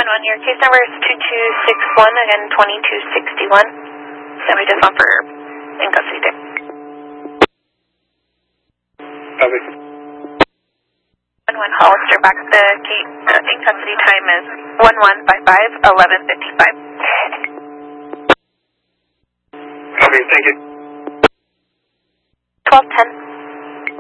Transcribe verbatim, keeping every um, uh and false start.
one one, your case number is two two six one, again twenty-two sixty-one. So we just offer in custody time. Copy. one one, Hollister, back at the gate. Uh, in custody time is one one five five, eleven fifty-five. Copy, thank you. twelve ten.